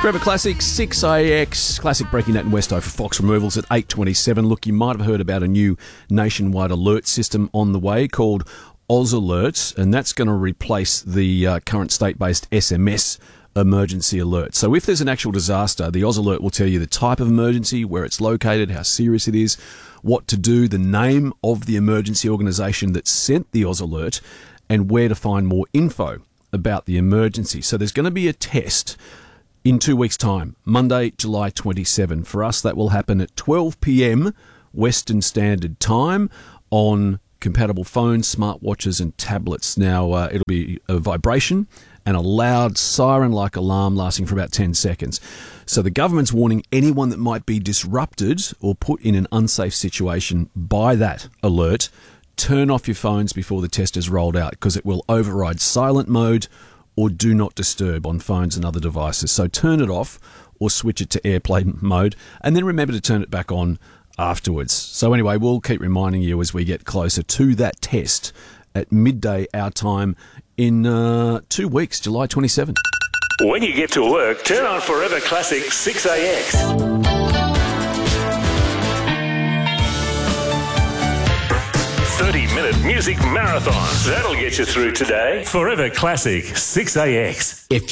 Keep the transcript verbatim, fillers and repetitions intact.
Forever Classic, six A X, Classic breaking that in Westo for Fox Removals at eight twenty-seven. Look, you might have heard about a new nationwide alert system on the way called Oz Alert, and that's going to replace the uh, current state-based S M S emergency alert. So if there's an actual disaster, the Oz Alert will tell you the type of emergency, where it's located, how serious it is, what to do, the name of the emergency organisation that sent the Oz Alert, and where to find more info about the emergency. So there's going to be a test in two weeks' time, Monday, July twenty-seventh. For us, that will happen at twelve p.m. Western Standard Time on compatible phones, smartwatches and tablets. Now, uh, it'll be a vibration and a loud siren-like alarm lasting for about ten seconds. So the government's warning anyone that might be disrupted or put in an unsafe situation by that alert, turn off your phones before the test is rolled out, because it will override silent mode or do not disturb on phones and other devices. So turn it off or switch it to airplane mode, and then remember to turn it back on afterwards. So anyway, we'll keep reminding you as we get closer to that test at midday our time in uh, two weeks, July twenty-seventh. When you get to work, turn on Forever Classic six A X. thirty-minute music marathon. That'll get you through today. Forever Classic six A X. If